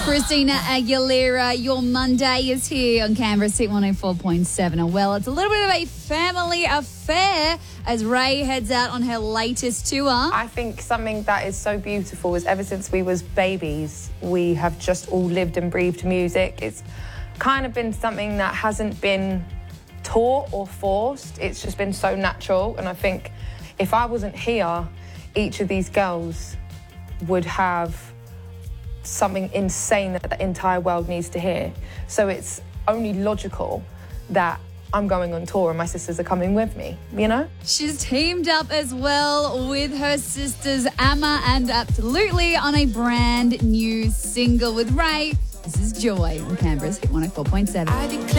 Christina Aguilera, Your Monday is here on Canberra's Hit 104.7. And well, it's a little bit of a family affair as Ray heads out on her latest tour. I think something that is so beautiful is ever since we was babies, we have just all lived and breathed music. It's kind of been something that hasn't been taught or forced. It's just been so natural. And I think if I wasn't here, each of these girls would have something insane that the entire world needs to hear. So it's only logical that I'm going on tour and my sisters are coming with me, you know? She's teamed up as well with her sisters Amma and Absolutely on a brand new single with Ray. This is Joy on Canberra's Hit 104.7.